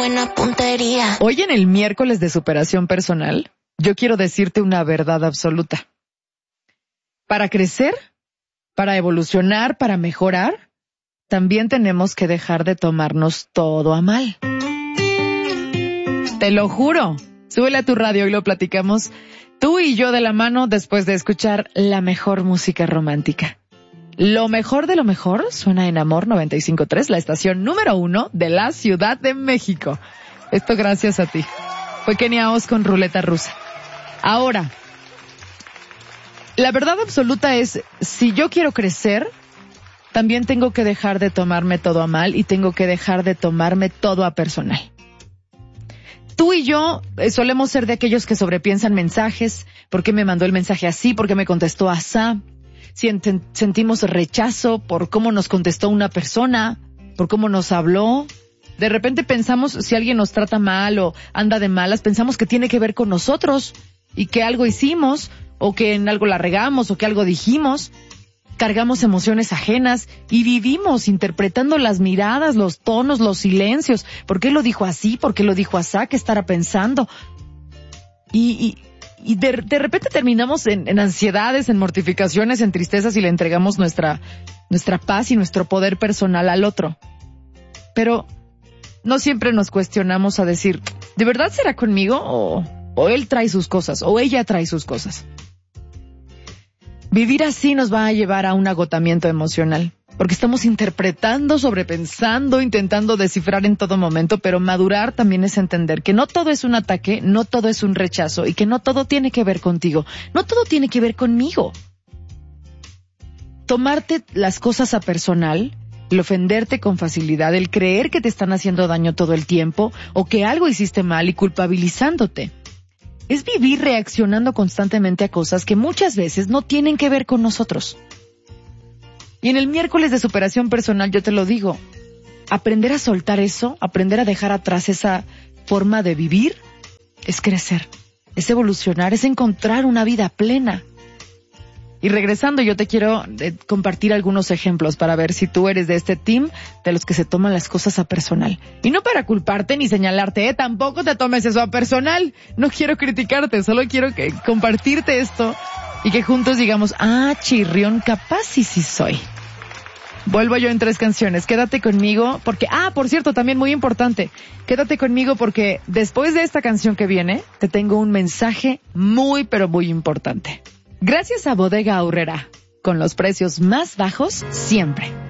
buena puntería. Hoy en el miércoles de superación personal, yo quiero decirte una verdad absoluta. Para crecer, para evolucionar, para mejorar, también tenemos que dejar de tomarnos todo a mal. Te lo juro. Súbele a tu radio y lo platicamos tú y yo de la mano después de escuchar la mejor música romántica. Lo mejor de lo mejor suena en Amor 95.3, la estación número 1 de la Ciudad de México. Esto gracias a ti. Fue Kenia Oz con Ruleta Rusa. Ahora, la verdad absoluta es, si yo quiero crecer, también tengo que dejar de tomarme todo a mal y tengo que dejar de tomarme todo a personal. Tú y yo solemos ser de aquellos que sobrepiensan mensajes. ¿Por qué me mandó el mensaje así? ¿Por qué me contestó asá? Sentimos rechazo por cómo nos contestó una persona, por cómo nos habló. De repente pensamos, si alguien nos trata mal o anda de malas, pensamos que tiene que ver con nosotros y que algo hicimos o que en algo la regamos o que algo dijimos. Cargamos emociones ajenas y vivimos interpretando las miradas, los tonos, los silencios. ¿Por qué lo dijo así? ¿Por qué lo dijo asá? ¿Qué estará pensando? Y de repente terminamos en ansiedades, en mortificaciones, en tristezas y le entregamos nuestra paz y nuestro poder personal al otro. Pero no siempre nos cuestionamos a decir, ¿de verdad será conmigo? O él trae sus cosas, o ella trae sus cosas. Vivir así nos va a llevar a un agotamiento emocional, porque estamos interpretando, sobrepensando, intentando descifrar en todo momento, pero madurar también es entender que no todo es un ataque, no todo es un rechazo y que no todo tiene que ver contigo, no todo tiene que ver conmigo. Tomarte las cosas a personal, el ofenderte con facilidad, el creer que te están haciendo daño todo el tiempo o que algo hiciste mal y culpabilizándote. Es vivir reaccionando constantemente a cosas que muchas veces no tienen que ver con nosotros. Y en el miércoles de superación personal yo te lo digo, aprender a soltar eso, aprender a dejar atrás esa forma de vivir, es crecer, es evolucionar, es encontrar una vida plena. Y regresando, yo te quiero compartir algunos ejemplos para ver si tú eres de este team de los que se toman las cosas a personal. Y no para culparte ni señalarte, tampoco te tomes eso a personal. No quiero criticarte, solo quiero compartirte esto y que juntos digamos, chirrión, capaz sí soy. Vuelvo yo en 3 canciones. Quédate conmigo porque, por cierto, también muy importante, quédate conmigo porque después de esta canción que viene, te tengo un mensaje muy, pero muy importante. Gracias a Bodega Aurrera, con los precios más bajos siempre.